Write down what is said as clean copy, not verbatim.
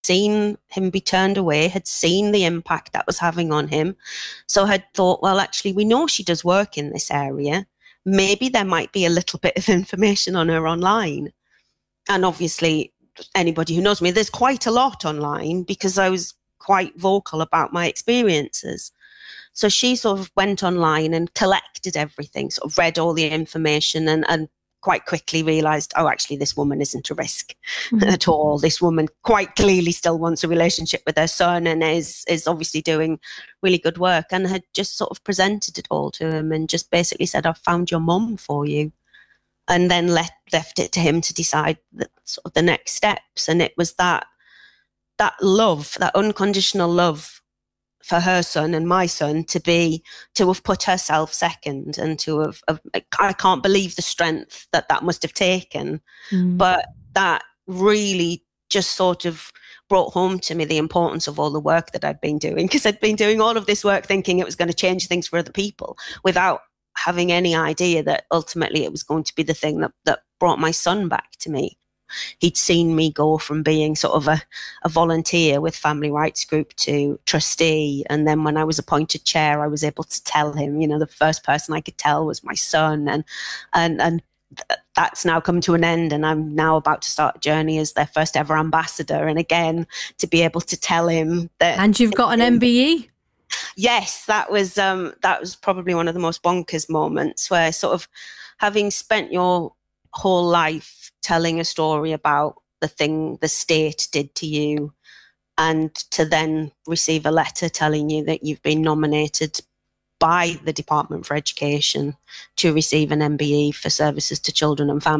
seen him be turned away, had seen the impact that was having on him. So had thought, well, actually, we know she does work in this area. Maybe there might be a little bit of information on her online. And obviously, anybody who knows me, there's quite a lot online because I was quite vocal about my experiences. So she sort of went online and collected everything, sort of read all the information and quite quickly realised, oh, actually, this woman isn't a risk at all. This woman quite clearly still wants a relationship with her son and is obviously doing really good work, and had just sort of presented it all to him and just basically said, I've found your mum for you. And then left it to him to decide sort of the next steps. And it was that love, that unconditional love for her son and my son to have put herself second, and to have I can't believe the strength that must have taken. But that really just sort of brought home to me the importance of all the work that I'd been doing, because I'd been doing all of this work thinking it was going to change things for other people without having any idea that ultimately it was going to be the thing that brought my son back to me. He'd seen me go from being sort of a volunteer with Family Rights Group to trustee. And then when I was appointed chair, I was able to tell him, the first person I could tell was my son. And that's now come to an end. And I'm now about to start a journey as their first ever ambassador. And again, to be able to tell him that. And you've got an MBE? Yes, that was probably one of the most bonkers moments, where sort of having spent your whole life telling a story about the thing the state did to you, and to then receive a letter telling you that you've been nominated by the Department for Education to receive an MBE for services to children and families.